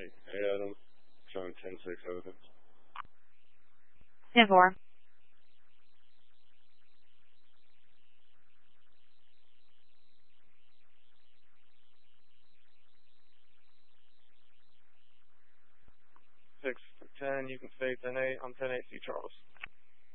Hey, Adam. Showing 10-6 open. 10-4. Six for 10. You can stay 10-8. I'm 10-8. See Charles.